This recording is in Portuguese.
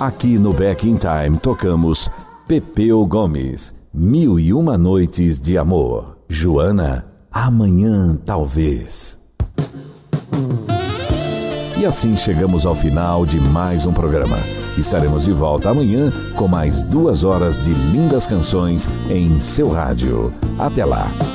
Aqui no Back in Time tocamos Pepeu Gomes, 1001 Noites de Amor. Joana, Amanhã Talvez. E assim chegamos ao final de mais um programa. Estaremos de volta amanhã com mais 2 horas de lindas canções em seu rádio. Até lá!